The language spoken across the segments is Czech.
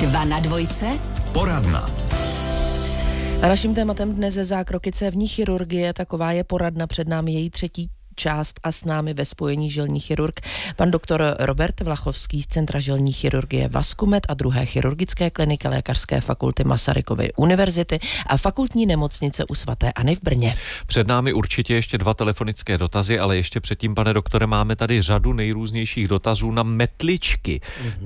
2 na dvojce. Poradna. A naším tématem dnes je zákroky cévní chirurgie. Taková je poradna, před námi její třetí část a s námi ve spojení žilní chirurg pan doktor Robert Vlachovský z Centra žilní chirurgie Vaskumet a 2. chirurgické kliniky Lékařské fakulty Masarykovy univerzity a fakultní nemocnice u svaté Anny v Brně. Před námi určitě ještě 2 telefonické dotazy, ale ještě předtím, pane doktore, máme tady řadu nejrůznějších dotazů na metličky.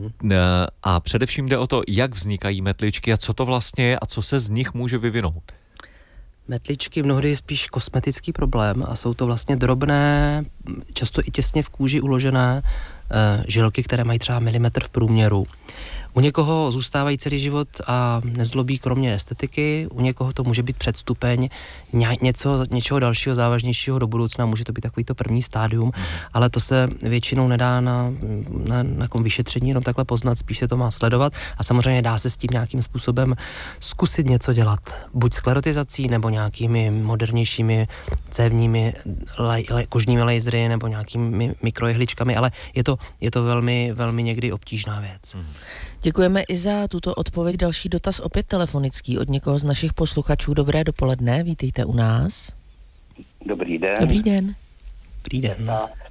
A především jde o to, jak vznikají metličky a co to vlastně je a co se z nich může vyvinout. Metličky mnohdy je spíš kosmetický problém a jsou to vlastně drobné, často i těsně v kůži uložené žilky, které mají třeba milimetr v průměru. U někoho zůstávají celý život a nezlobí kromě estetiky, u někoho to může být předstupeň něčeho dalšího, závažnějšího do budoucna, může to být takovýto první stádium, ale to se většinou nedá na vyšetření jenom takhle poznat, spíš se to má sledovat a samozřejmě dá se s tím nějakým způsobem zkusit něco dělat, buď sklerotizací nebo nějakými modernějšími cévními kožními lasery nebo nějakými mikrojehličkami, ale je to velmi, velmi někdy obtížná věc. Děkujeme i za tuto odpověď. Další dotaz opět telefonický od někoho z našich posluchačů. Dobré dopoledne, vítejte u nás. Dobrý den. Dobrý den. Dobrý den.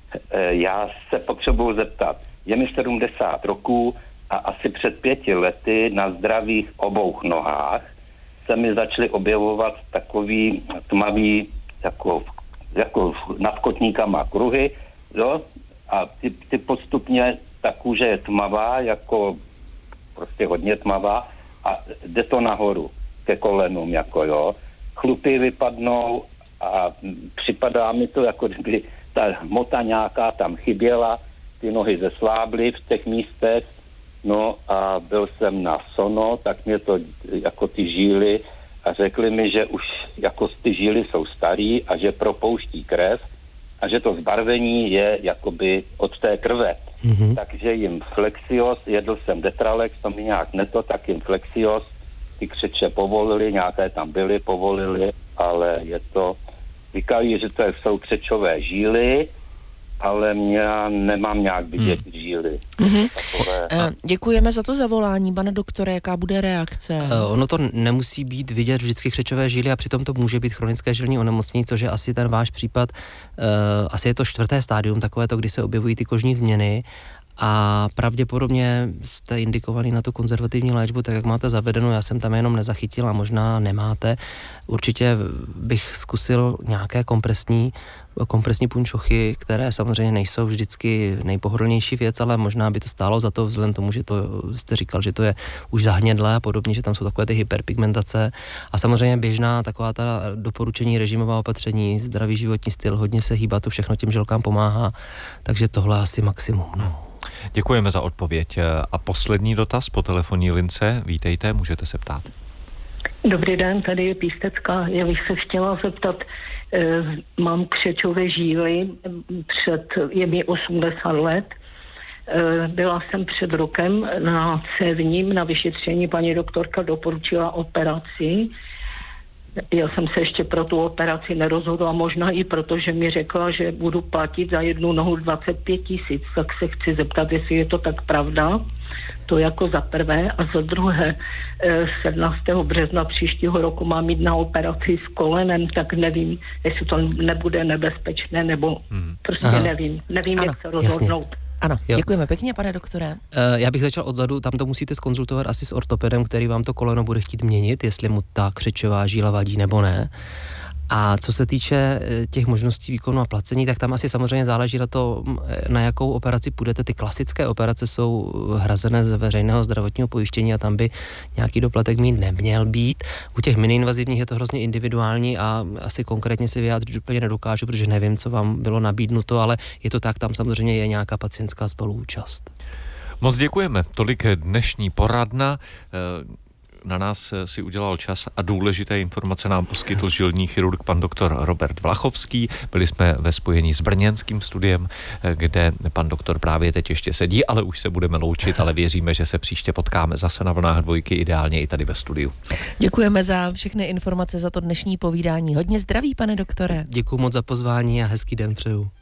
Já se potřebuji zeptat. Je mi 70 roků a asi před 5 lety na zdravých obou nohách se mi začaly objevovat takový tmavý, jako nad kotníkama kruhy, jo? A ty postupně ta kůže je tmavá, jako prostě hodně tmavá a jde to nahoru ke kolenům, jako jo. Chlupy vypadnou a připadá mi to, jako kdyby ta hmota nějaká tam chyběla, ty nohy zeslábly v těch místech, no a byl jsem na sono, tak mě to jako ty žíly a řekli mi, že už jako ty žíly jsou starý a že propouští krev a že to zbarvení je jakoby od té krve. Takže jim Flexios, jedl jsem Detralex, to mi nějak tak jim Flexios, ty křeče povolili, nějaké tam byly, povolili, ale je to, říkají, že to jsou křečové žíly, ale já nemám nějak vidět žíly. Děkujeme za to zavolání, pane doktore, jaká bude reakce? Ono to nemusí být vidět vždycky křečové žíly a přitom to může být chronické žilní onemocnění, což je asi ten váš případ, asi je to 4. stádium, takové to, kdy se objevují ty kožní změny a pravděpodobně jste indikovaný na tu konzervativní léčbu, tak jak máte zavedenou, já jsem tam jenom nezachytil a možná nemáte. Určitě bych zkusil nějaké kompresní punčochy, které samozřejmě nejsou vždycky nejpohodlnější věc, ale možná by to stálo za to, vzhledem tomu, že to jste říkal, že to je už zahnědlé a podobně, že tam jsou takové ty hyperpigmentace a samozřejmě běžná taková ta doporučení režimová opatření, zdravý životní styl, hodně se hýbat, to všechno těm žilkám pomáhá, takže tohle asi maximum. No. Děkujeme za odpověď. A poslední dotaz po telefonní lince. Vítejte, můžete se ptát. Dobrý den, tady je Pístecka. Já bych se chtěla zeptat, mám křečové žíly, je mi 80 let. Byla jsem před rokem na cévním, na vyšetření, paní doktorka doporučila operaci. Já jsem se ještě pro tu operaci nerozhodla, možná i proto, že mi řekla, že budu platit za jednu nohu 25 000, tak se chci zeptat, jestli je to tak pravda. To jako za prvé a za druhé 17. března příštího roku mám jít na operaci s kolenem, tak nevím, jestli to nebude nebezpečné, nebo prostě nevím, ano, jak se rozhodnout. Jasně. Ano, děkujeme pěkně, pane doktore. Já bych začal odzadu, tam to musíte zkonzultovat asi s ortopedem, který vám to koleno bude chtít měnit, jestli mu ta křečová žíla vadí nebo ne. A co se týče těch možností výkonu a placení, tak tam asi samozřejmě záleží na to, na jakou operaci půjdete. Ty klasické operace jsou hrazené z veřejného zdravotního pojištění a tam by nějaký doplatek mít neměl být. U těch miniinvazivních je to hrozně individuální a asi konkrétně si vyjádřit úplně nedokážu, protože nevím, co vám bylo nabídnuto, ale je to tak, tam samozřejmě je nějaká pacientská spoluúčast. Moc děkujeme. Tolik dnešní poradna. Na nás si udělal čas a důležité informace nám poskytl žilní chirurg pan doktor Robert Vlachovský. Byli jsme ve spojení s brněnským studiem, kde pan doktor právě teď ještě sedí, ale už se budeme loučit, ale věříme, že se příště potkáme zase na vlnách dvojky, ideálně i tady ve studiu. Děkujeme za všechny informace, za to dnešní povídání. Hodně zdraví, pane doktore. Děkuji moc za pozvání a hezký den přeju.